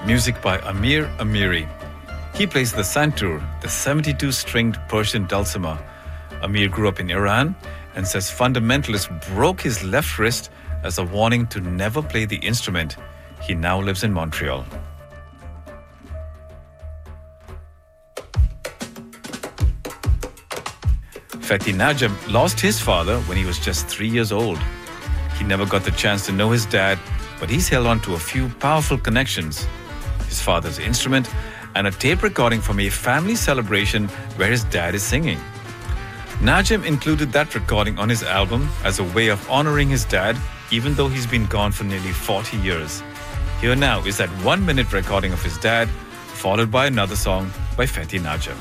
Music by Amir Amiri. He plays the santur, the 72-stringed Persian dulcimer. Amir grew up in Iran and says fundamentalists broke his left wrist as a warning to never play the instrument. He now lives in Montreal. Fethi Najam lost his father when he was just 3 years old. He never got the chance to know his dad, but he's held on to a few powerful connections. His father's instrument and a tape recording from a family celebration where his dad is singing. Najam included that recording on his album as a way of honoring his dad, even though he's been gone for nearly 40 years. Here now is that 1-minute recording of his dad, followed by another song by Fethi Najam.